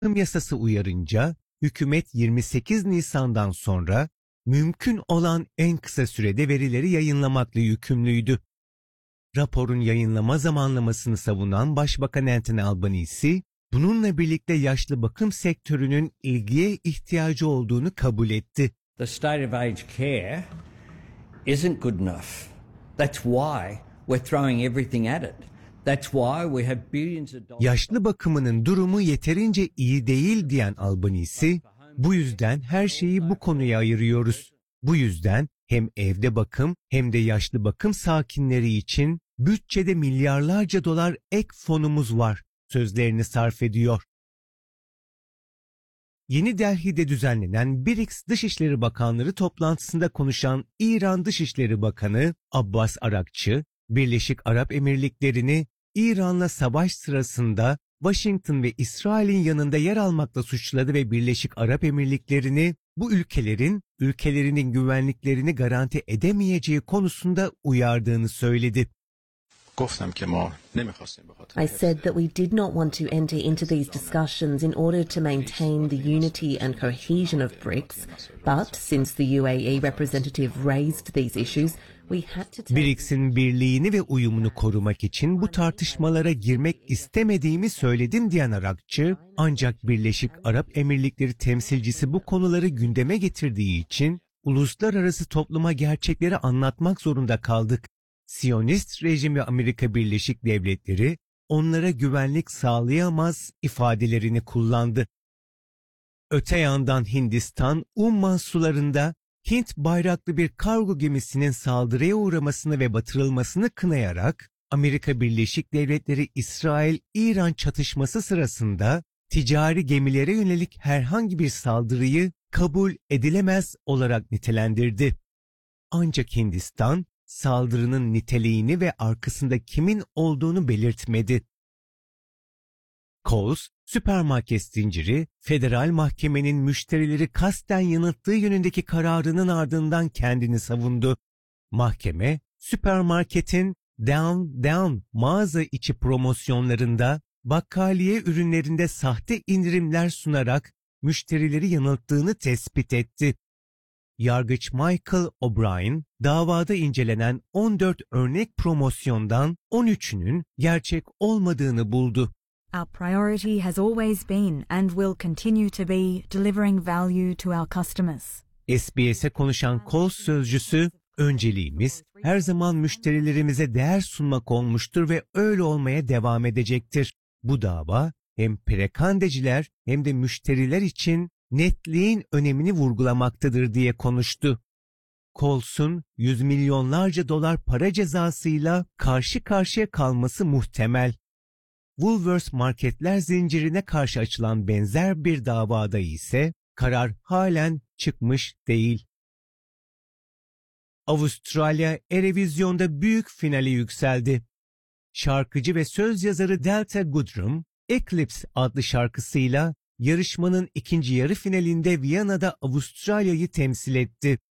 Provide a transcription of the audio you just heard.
yasası uyarınca hükümet 28 Nisan'dan sonra mümkün olan en kısa sürede verileri yayınlamakla yükümlüydü. Raporun yayınlama zamanlamasını savunan Başbakan Anthony Albanese, bununla birlikte yaşlı bakım sektörünün ilgiye ihtiyacı olduğunu kabul etti. The state of aged care isn't good enough. That's why we're throwing everything at it. That's why we have billions of dollars. Yaşlı bakımının durumu yeterince iyi değil diyen Albanese, bu yüzden her şeyi bu konuya ayırıyoruz. Bu yüzden hem evde bakım hem de yaşlı bakım sakinleri için bütçede milyarlarca dolar ek fonumuz var sözlerini sarf ediyor. Yeni Delhi'de düzenlenen BRICS Dışişleri Bakanları toplantısında konuşan İran Dışişleri Bakanı Abbas Arakçı, Birleşik Arap Emirlikleri'ni İran'la savaş sırasında Washington ve İsrail'in yanında yer almakla suçladı ve Birleşik Arap Emirlikleri'ni bu ülkelerinin güvenliklerini garanti edemeyeceği konusunda uyardığını söyledi. I said that we did not want to enter into these discussions in order to maintain the unity and cohesion of BRICS, but since the UAE representative raised these issues, we had to take... BRICS'in birliğini ve uyumunu korumak için bu tartışmalara girmek istemediğimi söyledim diyen Arakçı, ancak Birleşik Arap Emirlikleri temsilcisi bu konuları gündeme getirdiği için uluslararası topluma gerçekleri anlatmak zorunda kaldık. Siyonist rejimi Amerika Birleşik Devletleri onlara güvenlik sağlayamaz ifadelerini kullandı. Öte yandan Hindistan, Umman sularında Hint bayraklı bir kargo gemisinin saldırıya uğramasını ve batırılmasını kınayarak Amerika Birleşik Devletleri İsrail-İran çatışması sırasında ticari gemilere yönelik herhangi bir saldırıyı kabul edilemez olarak nitelendirdi. Ancak Hindistan, saldırının niteliğini ve arkasında kimin olduğunu belirtmedi. Coles, süpermarket zinciri, federal mahkemenin müşterileri kasten yanılttığı yönündeki kararının ardından kendini savundu. Mahkeme, süpermarketin down mağaza içi promosyonlarında bakkaliye ürünlerinde sahte indirimler sunarak müşterileri yanılttığını tespit etti. Yargıç Michael O'Brien, davada incelenen 14 örnek promosyondan 13'ünün gerçek olmadığını buldu. Our priority has always been and will continue to be delivering value to our customers. SBS'e konuşan Coles sözcüsü, önceliğimiz her zaman müşterilerimize değer sunmak olmuştur ve öyle olmaya devam edecektir. Bu dava hem perakendeciler hem de müşteriler için netliğin önemini vurgulamaktadır diye konuştu. Coles'un yüz milyonlarca dolar para cezasıyla karşı karşıya kalması muhtemel. Woolworths marketler zincirine karşı açılan benzer bir davada ise karar halen çıkmış değil. Avustralya Eurovision'da büyük finale yükseldi. Şarkıcı ve söz yazarı Delta Goodrem, Eclipse adlı şarkısıyla yarışmanın ikinci yarı finalinde Viyana'da Avustralya'yı temsil etti.